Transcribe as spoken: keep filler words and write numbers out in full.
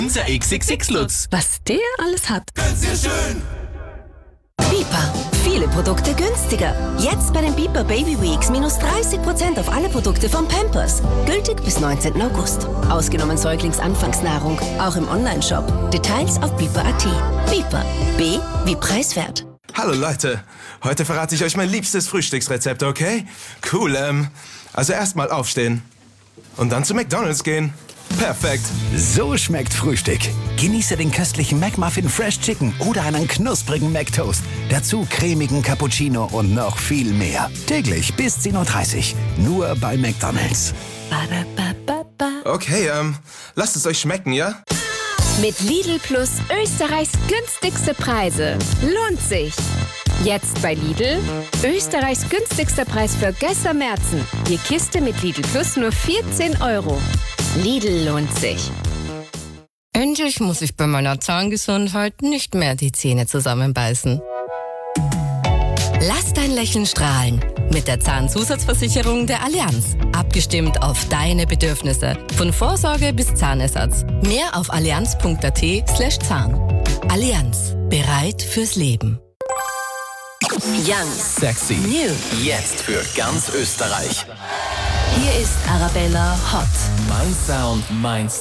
Unser X X X-Lutz. Was der alles hat. Ganz sehr schön. Biper. Viele Produkte günstiger. Jetzt bei den Biper Baby Weeks minus dreißig Prozent auf alle Produkte von Pampers. Gültig bis neunzehnten August. Ausgenommen Säuglingsanfangsnahrung. Auch im Onlineshop. Details auf biper punkt at. Biper. B wie preiswert. Hallo Leute. Heute verrate ich euch mein liebstes Frühstücksrezept, okay? Cool, ähm... Also erstmal aufstehen. Und dann zu McDonald's gehen. Perfekt. So schmeckt Frühstück. Genieße den köstlichen McMuffin Fresh Chicken oder einen knusprigen McToast. Dazu cremigen Cappuccino und noch viel mehr. Täglich bis zehn Uhr dreißig. Nur bei McDonald's. Okay, ähm, lasst es euch schmecken, ja? Mit Lidl Plus Österreichs günstigste Preise. Lohnt sich. Jetzt bei Lidl. Österreichs günstigster Preis für Gösser Märzen. Die Kiste mit Lidl Plus nur vierzehn Euro. Lidl lohnt sich. Endlich muss ich bei meiner Zahngesundheit nicht mehr die Zähne zusammenbeißen. Lass dein Lächeln strahlen. Mit der Zahnzusatzversicherung der Allianz. Abgestimmt auf deine Bedürfnisse. Von Vorsorge bis Zahnersatz. Mehr auf allianz punkt at slash Zahn. Allianz. Bereit fürs Leben. Young. Sexy. New. Jetzt für ganz Österreich. Hier ist Arabella Hot. Mein Sound, mein Stil.